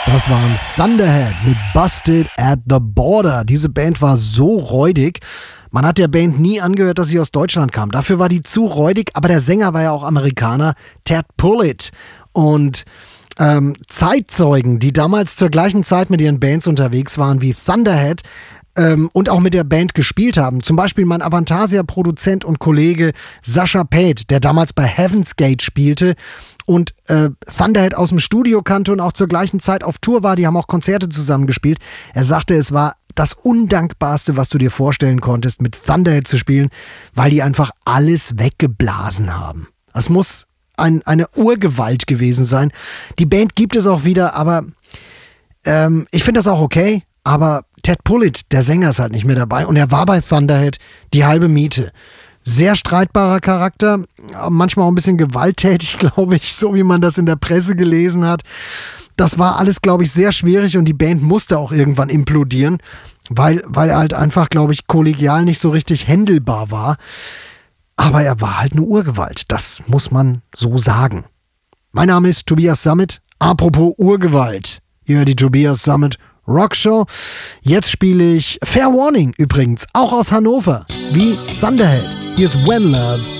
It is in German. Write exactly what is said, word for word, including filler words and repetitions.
Das waren Thunderhead mit Busted at the Border. Diese Band war so räudig. Man hat der Band nie angehört, dass sie aus Deutschland kam. Dafür war die zu räudig, aber der Sänger war ja auch Amerikaner, Ted Pullett. Und ähm, Zeitzeugen, die damals zur gleichen Zeit mit ihren Bands unterwegs waren wie Thunderhead, ähm, und auch mit der Band gespielt haben. Zum Beispiel mein Avantasia-Produzent und Kollege Sascha Pate, der damals bei Heaven's Gate spielte und äh, Thunderhead aus dem Studio kannte und auch zur gleichen Zeit auf Tour war. Die haben auch Konzerte zusammen gespielt. Er sagte, es war das Undankbarste, was du dir vorstellen konntest, mit Thunderhead zu spielen, weil die einfach alles weggeblasen haben. Das muss ein, eine Urgewalt gewesen sein. Die Band gibt es auch wieder, aber ähm, ich finde das auch okay. Aber Ted Pullett, der Sänger, ist halt nicht mehr dabei. Und er war bei Thunderhead die halbe Miete. Sehr streitbarer Charakter, manchmal auch ein bisschen gewalttätig, glaube ich, so wie man das in der Presse gelesen hat. Das war alles, glaube ich, sehr schwierig und die Band musste auch irgendwann implodieren, weil, weil er halt einfach, glaube ich, kollegial nicht so richtig händelbar war. Aber er war halt eine Urgewalt, das muss man so sagen. Mein Name ist Tobias Sammet. Apropos Urgewalt, ihr hört die Tobias Sammet Rockshow. Jetzt spiele ich Fair Warning übrigens, auch aus Hannover, wie Thunderhead. Hier ist When Love